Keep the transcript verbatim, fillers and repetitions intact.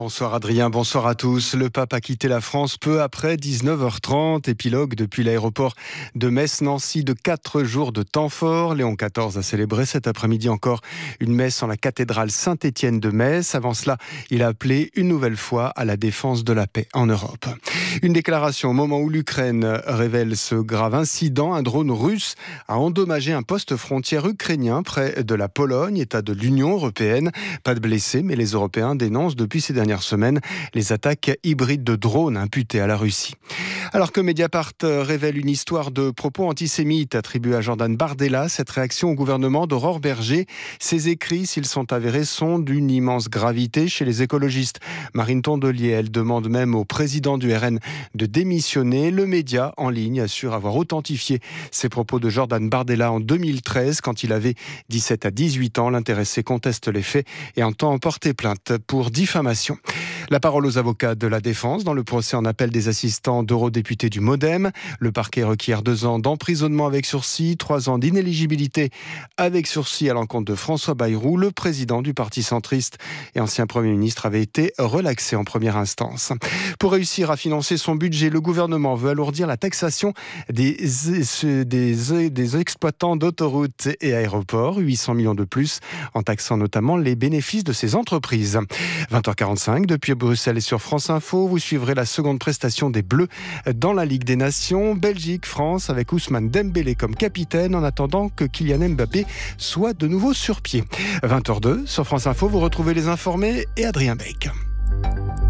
Bonsoir Adrien, bonsoir à tous. Le pape a quitté la France peu après dix-neuf heures trente. Épilogue depuis l'aéroport de Metz-Nancy de quatre jours de temps fort. Léon quatorze a célébré cet après-midi encore une messe en la cathédrale Saint-Étienne de Metz. Avant cela, il a appelé une nouvelle fois à la défense de la paix en Europe. Une déclaration au moment où l'Ukraine révèle ce grave incident. Un drone russe a endommagé un poste frontière ukrainien près de la Pologne, État de l'Union européenne. Pas de blessés, mais les Européens dénoncent depuis ces dernières semaines les attaques hybrides de drones imputées à la Russie. Alors que Mediapart révèle une histoire de propos antisémites attribués à Jordan Bardella, cette réaction au gouvernement d'Aurore Berger, ses écrits, s'ils sont avérés, sont d'une immense gravité chez les écologistes. Marine Tondelier, elle demande même au président du R N de démissionner. Le média en ligne assure avoir authentifié ces propos de Jordan Bardella en deux mille treize, quand il avait dix-sept à dix-huit ans. L'intéressé conteste les faits et entend porter plainte pour diffamation. La parole aux avocats de la défense dans le procès en appel des assistants d'eurodéputés du MoDem. Le parquet requiert deux ans d'emprisonnement avec sursis, trois ans d'inéligibilité avec sursis à l'encontre de François Bayrou. Le président du parti centriste et ancien Premier ministre avait été relaxé en première instance. Pour réussir à financer son budget, le gouvernement veut alourdir la taxation des, des, des exploitants d'autoroutes et aéroports, huit cents millions de plus, en taxant notamment les bénéfices de ces entreprises. vingt heures quarante-cinq, depuis Bruxelles et sur France Info, vous suivrez la seconde prestation des Bleus dans la Ligue des Nations. Belgique-France avec Ousmane Dembélé comme capitaine en attendant que Kylian Mbappé soit de nouveau sur pied. vingt heures deux, sur France Info, vous retrouvez les informés et Adrien Beck.